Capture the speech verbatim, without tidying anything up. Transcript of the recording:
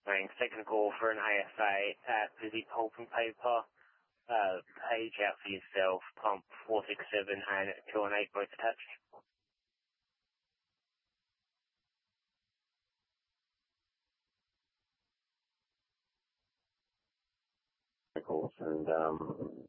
Thanks. Taking a call for an A F A at Busy Pulp and Paper. Uh, page out for yourself, pump four six seven and two one eight both attached. Of course, and um,